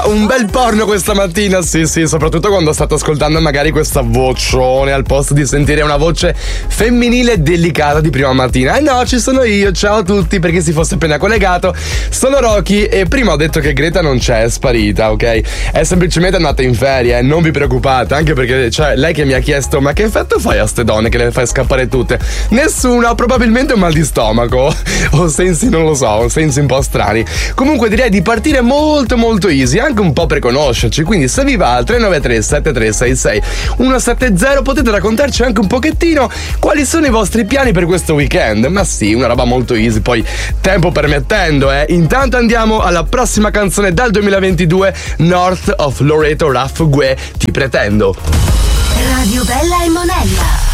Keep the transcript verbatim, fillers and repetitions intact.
Un bel porno questa mattina, sì sì, soprattutto quando state ascoltando magari questa vocione al posto di sentire una voce femminile delicata di prima mattina. Eh no, ci sono io, ciao a tutti, per chi si fosse appena collegato, sono Rocky e prima ho detto che Greta non c'è, è sparita, ok? È semplicemente andata in ferie, eh, non vi preoccupate, anche perché, cioè, lei che mi ha chiesto ma che effetto fai a ste donne che le fai scappare tutte? Nessuna, probabilmente un mal di stomaco, o sensi, non lo so, sensi un po' strani. Comunque direi di partire molto molto easy, anche un po' per conoscerci, quindi se vi va al tre nove tre sette tre sei sei uno sette zero potete raccontarci anche un pochettino quali sono i vostri piani per questo weekend. Ma sì, una roba molto easy, poi tempo permettendo, eh. Intanto andiamo alla prossima canzone dal duemilaventidue, North of Loreto Raf Gue, Ti pretendo. Radio Bella e Monella.